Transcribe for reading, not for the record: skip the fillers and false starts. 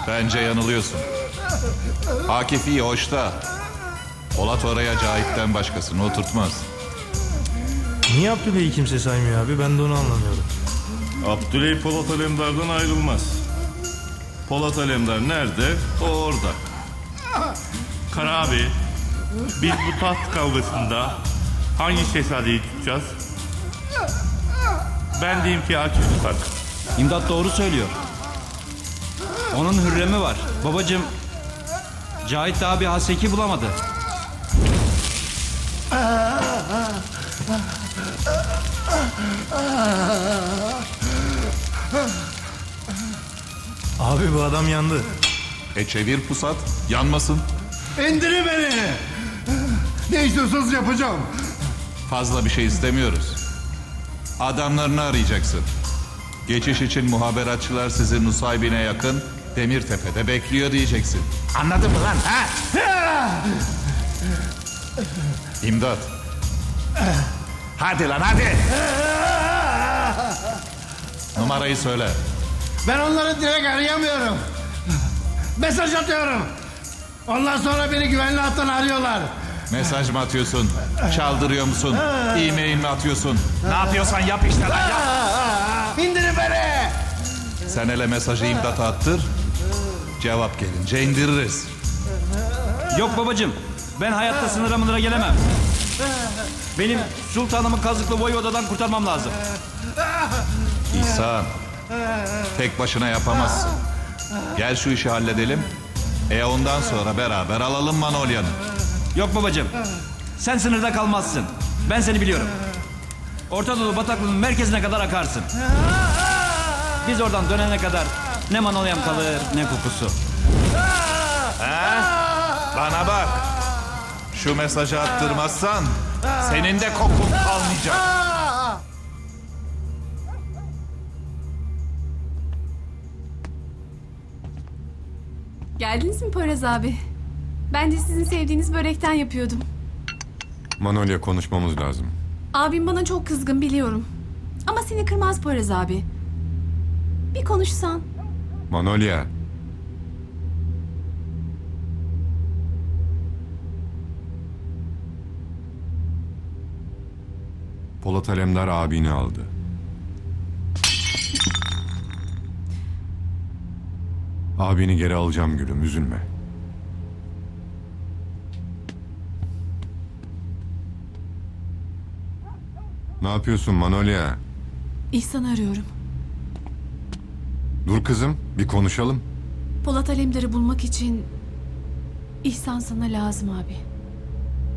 Bence yanılıyorsun. Akif iyi, hoş da Polat oraya Cahit'ten başkasını oturtmaz. Niye Abdüley'i kimse saymıyor abi? Ben de onu anlamıyorum. Abdüley Polat Alemdar'dan ayrılmaz. Polat Alemdar nerede? O orada. Kara abi, biz bu taht kavgasında hangi şehzadeyi tutacağız? Ben diyeyim ki Akif tutar. İmdat doğru söylüyor. Onun Hürrem'i var. Babacığım, Cahit daha bir haseki bulamadı. Abi bu adam yandı. Çevir pusat, yanmasın. İndirin beni. Ne istiyorsanız yapacağım. Fazla bir şey istemiyoruz. Adamlarını arayacaksın. Geçiş için muhaberatçılar sizi Nusaybin'e yakın Demirtepe'de bekliyor diyeceksin. Anladın mı lan? Ha? İmdat. Hadi lan hadi. Numarayı söyle. Ben onları direkt arayamıyorum. Mesaj atıyorum. Ondan sonra beni güvenli hattan arıyorlar. Mesaj mı atıyorsun? Çaldırıyor musun? E-mail mi atıyorsun? Ne yapıyorsan yap işte lan yap. İndirin beni. Sen hele mesajı imdata attır. Cevap gelince indiririz. Yok babacığım, ben hayatta sınıra gelemem. Benim sultanımı Kazıklı Voyvoda'dan kurtarmam lazım. İhsan, tek başına yapamazsın. Gel şu işi halledelim. Ondan sonra beraber alalım Manolya'nı. Yok babacığım, sen sınırda kalmazsın. Ben seni biliyorum. Orta Doğu bataklığının merkezine kadar akarsın. Biz oradan dönene kadar ne Manolya'm kalır ne kokusu. Bana bak. Şu mesajı attırmazsan senin de kokun kalmayacak. Geldiniz mi Poyraz abi? Ben de sizin sevdiğiniz börekten yapıyordum. Manolya, konuşmamız lazım. Abim bana çok kızgın biliyorum. Ama seni kırmaz Poyraz abi. Bir konuşsan. Manolya. Polat Alemdar abini aldı. Abini geri alacağım gülüm, üzülme. Ne yapıyorsun Manolya? İhsan'ı arıyorum. Dur kızım, bir konuşalım. Polat Alemdar'ı bulmak için İhsan sana lazım abi.